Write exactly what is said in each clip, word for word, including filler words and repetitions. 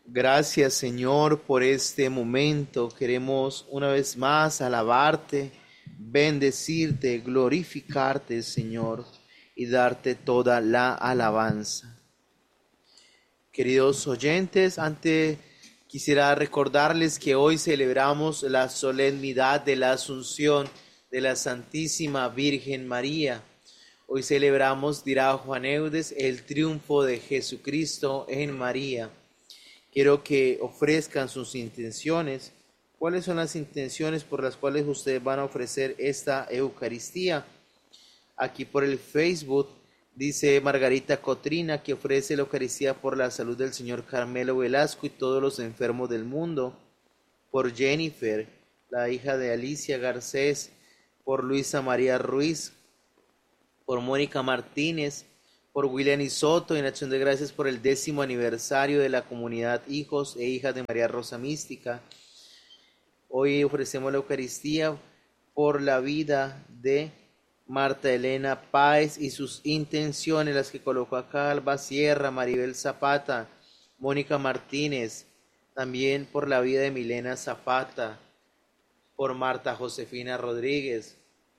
Gracias, Señor, por este momento. Queremos una vez más alabarte, bendecirte, glorificarte, Señor, y darte toda la alabanza. Queridos oyentes, antes quisiera recordarles que hoy celebramos la solemnidad de la Asunción de la Santísima Virgen María. Hoy celebramos, dirá Juan Eudes, el triunfo de Jesucristo en María. Quiero que ofrezcan sus intenciones. ¿Cuáles son las intenciones por las cuales ustedes van a ofrecer esta Eucaristía? Aquí por el Facebook dice Margarita Cotrina que ofrece la Eucaristía por la salud del señor Carmelo Velasco y todos los enfermos del mundo. Por Jennifer, la hija de Alicia Garcés. Por Luisa María Ruiz. Por Mónica Martínez. Por William y Soto, en acción de gracias por el décimo aniversario de la comunidad Hijos e Hijas de María Rosa Mística. Hoy ofrecemos la Eucaristía por la vida de Marta Elena Páez y sus intenciones, las que colocó acá: Alba Sierra, Maribel Zapata, Mónica Martínez, también por la vida de Milena Zapata, por Marta Josefina Rodríguez.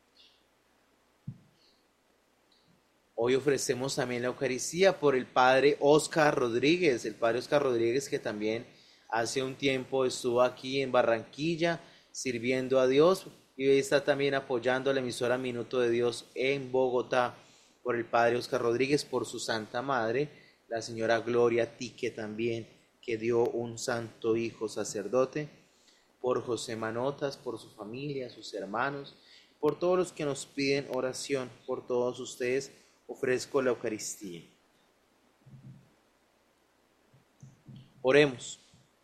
Hoy ofrecemos también la Eucaristía por el Padre Oscar Rodríguez, el Padre Oscar Rodríguez que también hace un tiempo estuvo aquí en Barranquilla sirviendo a Dios y hoy está también apoyando a la emisora Minuto de Dios en Bogotá. Por el Padre Oscar Rodríguez, por su Santa Madre, la señora Gloria Tique también, que dio un santo hijo sacerdote. Por José Manotas, por su familia, sus hermanos, por todos los que nos piden oración, por todos ustedes ofrezco la Eucaristía. Oremos.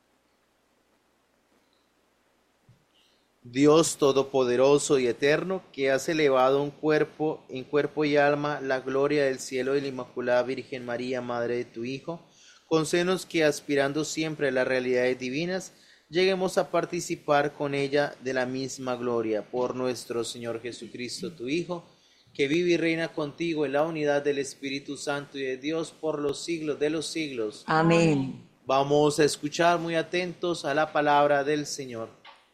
Dios todopoderoso y eterno, que has elevado un cuerpo, en cuerpo y alma la gloria del cielo de la Inmaculada Virgen María, Madre de tu Hijo, concédenos que, aspirando siempre a las realidades divinas, lleguemos a participar con ella de la misma gloria. Por nuestro Señor Jesucristo, tu Hijo, que vive y reina contigo en la unidad del Espíritu Santo y de Dios por los siglos de los siglos. Amén. Vamos a escuchar muy atentos a la palabra del Señor.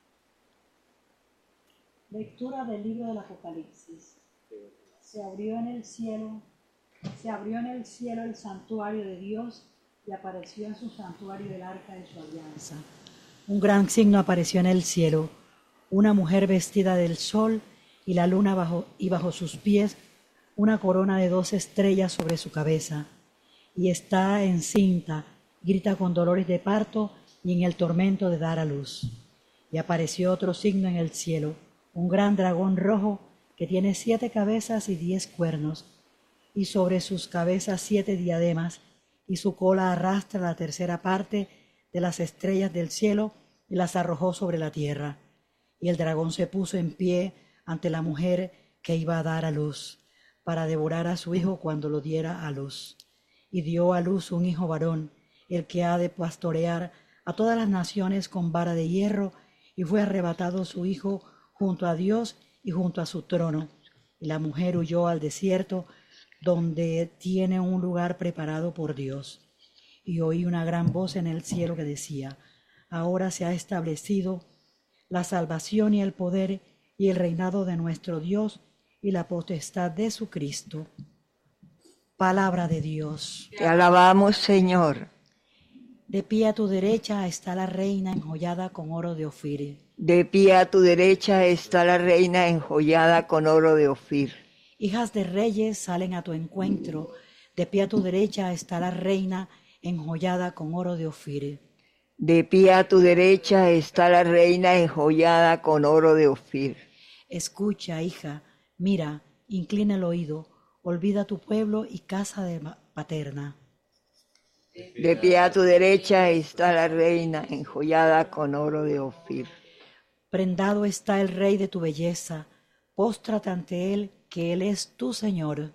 Lectura del libro del Apocalipsis. Se abrió en el cielo, se abrió en el cielo el santuario de Dios y apareció en su santuario el arca de su alianza. Un gran signo apareció en el cielo, una mujer vestida del sol y la luna bajo, y bajo sus pies una corona de dos estrellas sobre su cabeza. Y está encinta, grita con dolores de parto y en el tormento de dar a luz. Y apareció otro signo en el cielo, un gran dragón rojo que tiene siete cabezas y diez cuernos, y sobre sus cabezas siete diademas, y su cola arrastra la tercera parte de las estrellas del cielo y las arrojó sobre la tierra. Y el dragón se puso en pie ante la mujer que iba a dar a luz, para devorar a su hijo cuando lo diera a luz. Y dio a luz un hijo varón, el que ha de pastorear a todas las naciones con vara de hierro, y fue arrebatado su hijo junto a Dios y junto a su trono. Y la mujer huyó al desierto, donde tiene un lugar preparado por Dios. Y oí una gran voz en el cielo que decía: ahora se ha establecido la salvación y el poder y el reinado de nuestro Dios y la potestad de su Cristo. Palabra de Dios. Te alabamos, Señor. De pie a tu derecha está la reina enjollada con oro de Ofir. De pie a tu derecha está la reina enjollada con oro de Ofir. Hijas de reyes salen a tu encuentro. De pie a tu derecha está la reina enjollada con oro de Ofir. De pie a tu derecha está la reina enjollada con oro de Ofir. Escucha, hija, mira, inclina el oído, olvida tu pueblo y casa de paterna. De pie a tu derecha está la reina enjollada con oro de Ofir. Prendado está el rey de tu belleza, póstrate ante él, que él es tu Señor.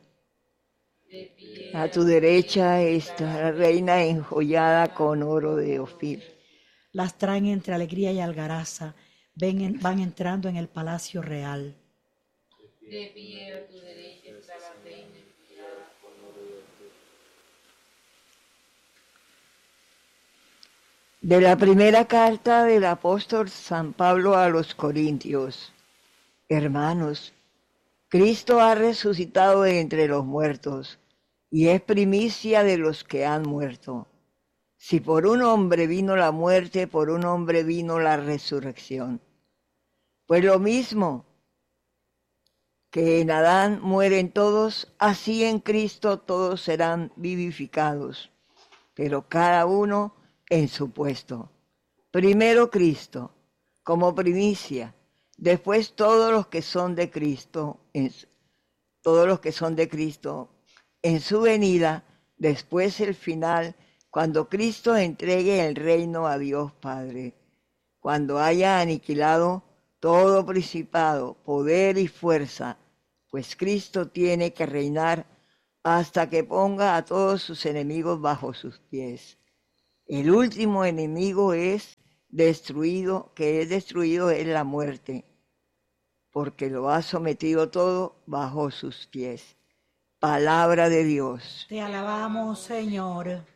A tu derecha está la reina enjollada con oro de Ofir. Las traen entre alegría y algaraza, ven en, van entrando en el palacio real. De pie a tu derecha está la reina enjollada con oro de Ofir. De la primera carta del apóstol San Pablo a los Corintios. Hermanos, Cristo ha resucitado de entre los muertos y es primicia de los que han muerto. Si por un hombre vino la muerte, por un hombre vino la resurrección. Pues lo mismo que en Adán mueren todos, así en Cristo todos serán vivificados, pero cada uno en su puesto. Primero Cristo, como primicia, después todos los que son de Cristo, en, todos los que son de Cristo, en su venida, después el final, cuando Cristo entregue el reino a Dios Padre, cuando haya aniquilado todo principado, poder y fuerza, pues Cristo tiene que reinar hasta que ponga a todos sus enemigos bajo sus pies. El último enemigo es destruido, que es destruido es la muerte, porque lo ha sometido todo bajo sus pies. Palabra de Dios. Te alabamos, Señor.